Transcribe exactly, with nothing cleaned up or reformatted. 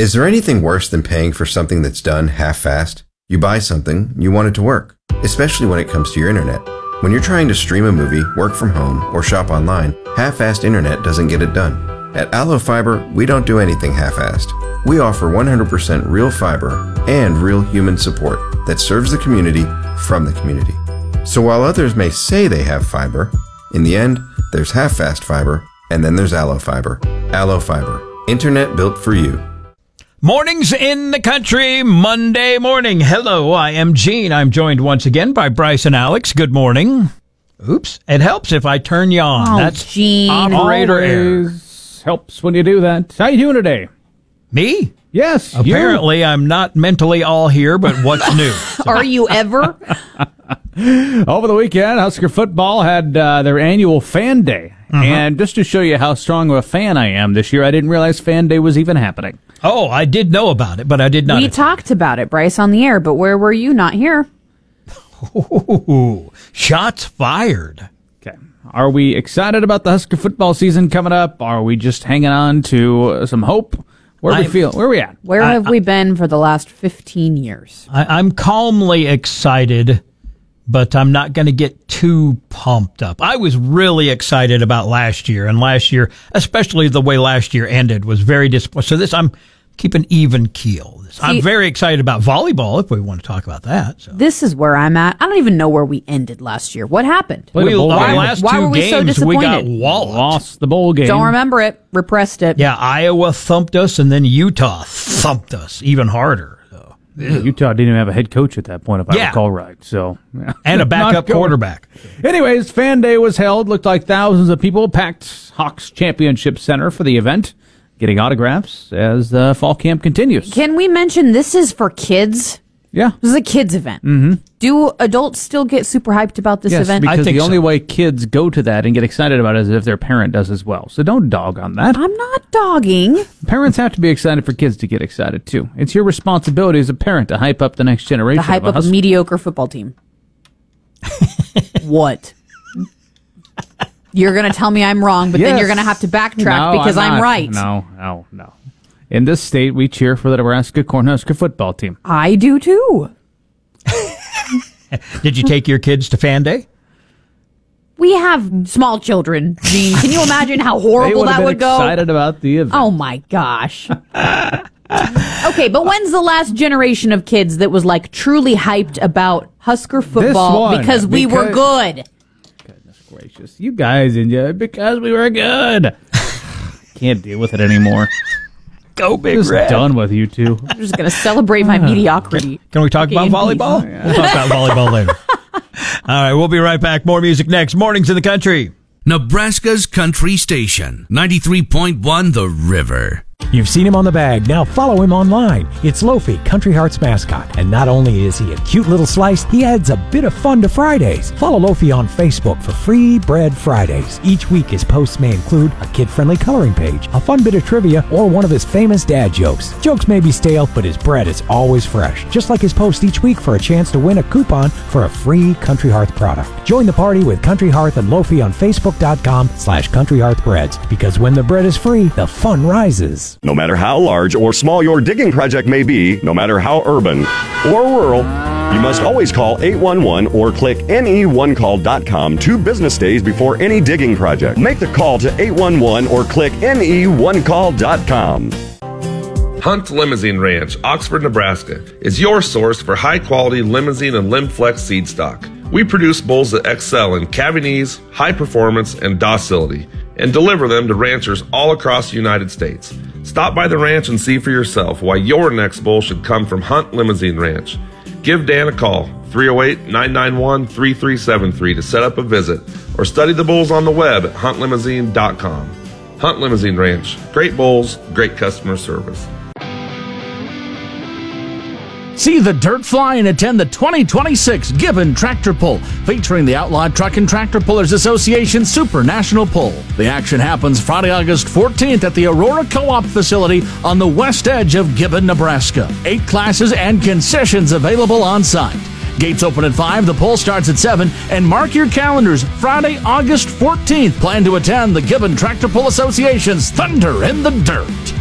Is there anything worse than paying for something that's done half-assed? You buy something, you want it to work, especially when it comes to your internet. When you're trying to stream a movie, work from home, or shop online, half-assed internet doesn't get it done. At Allo Fiber, we don't do anything half-assed. We offer one hundred percent real fiber and real human support that serves the community from the community. So while others may say they have fiber, in the end, there's half-assed fiber, and then there's Allo Fiber. Allo Fiber, internet built for you. Mornings in the country, Monday morning. Hello, I am Gene. I'm joined once again by Bryce and Alex. Good morning. Oops. It helps if I turn you on. Oh, That's Gene. operator error. Always helps when you do that. How you doing today? Me? Yes. Apparently, you. I'm not mentally all here, but what's new? Are you ever? Over the weekend, Husker football had uh, their annual Fan Day. Uh-huh. And just to show you how strong of a fan I am this year, I didn't realize Fan Day was even happening. Oh, I did know about it, but I did not. We talked about it, Bryce, on the air, but where were you? Not here. Ooh, shots fired. Okay. Are we excited about the Husker football season coming up? Are we just hanging on to uh, some hope? Where do we feel? Where are we at? Where I, have we been for the last fifteen years? I, I'm calmly excited, but I'm not going to get too pumped up. I was really excited about last year, and last year, especially the way last year ended, was very disappointing. So this, I'm keeping even keel. See, I'm very excited about volleyball, if we want to talk about that. So. This is where I'm at. I don't even know where we ended last year. What happened? We, our why, last why two were we games, so we got disappointed? walloped. Lost the bowl game. Don't remember it. Repressed it. Yeah, Iowa thumped us, and then Utah thumped us even harder. So. Utah didn't even have a head coach at that point, if yeah. I recall right. So, yeah. And a backup quarterback. Anyways, Fan Day was held. Looked like thousands of people packed Hawks Championship Center for the event, getting autographs as the fall camp continues. Can we mention this is for kids? Yeah. This is a kids event. Mm-hmm. Do adults still get super hyped about this yes, event? because I think the only so. way kids go to that and get excited about it is if their parent does as well. So don't dog on that. I'm not dogging. Parents have to be excited for kids to get excited, too. It's your responsibility as a parent to hype up the next generation. To hype of up us. a mediocre football team. What? You're going to tell me I'm wrong, but Yes. then you're going to have to backtrack No, because I'm, I'm, not. right. No, no, no. In this state, we cheer for the Nebraska Cornhusker football team. I do too. Did you take your kids to Fan Day? We have small children, Gene. Can you imagine how They horrible would have that been would go? excited about the event. Oh my gosh. Okay, but when's the last generation of kids that was like truly hyped about Husker football one, because we were because- good? Goodness gracious. You guys enjoyed because we were good. Can't deal with it anymore. Go Big Just Red. done with you two. I'm just going to celebrate my mediocrity. Can we talk Okay, about in volleyball? peace. We'll talk about volleyball later. All right, we'll be right back. More music next. Mornings in the country. Nebraska's country station, ninety-three point one The River. You've seen him on the bag, now follow him online. It's Lofi, Country Heart's mascot. And not only is he a cute little slice, he adds a bit of fun to Fridays. Follow Lofi on Facebook for Free Bread Fridays. Each week his posts may include a kid-friendly coloring page, a fun bit of trivia, or one of his famous dad jokes. Jokes may be stale, but his bread is always fresh. Just like his post each week for a chance to win a coupon for a free Country Hearth product. Join the party with Country Hearth and Lofi on Facebook.com slash Country Hearth Breads. Because when the bread is free, the fun rises. No matter how large or small your digging project may be, no matter how urban or rural, you must always call eight one one or click N E one call dot com two business days before any digging project. Make the call to eight one one or click N E one call dot com. Hunt Limousine Ranch, Oxford, Nebraska, is your source for high-quality limousine and Limflex seed stock. We produce bulls that excel in cavities, high performance, and docility, and deliver them to ranchers all across the United States. Stop by the ranch and see for yourself why your next bull should come from Hunt Limousine Ranch. Give Dan a call, three oh eight, nine nine one, three three seven three, to set up a visit, or study the bulls on the web at hunt limousine dot com. Hunt Limousine Ranch. Great bulls, great customer service. See the dirt fly and attend the twenty twenty-six Gibbon Tractor Pull, featuring the Outlawed Truck and Tractor Pullers Association Super National Pull. The action happens Friday, August fourteenth at the Aurora Co-op facility on the west edge of Gibbon, Nebraska. Eight classes and concessions available on site. Gates open at five, the poll starts at seven, and mark your calendars. Friday, August fourteenth. Plan to attend the Gibbon Tractor Pull Association's Thunder in the Dirt.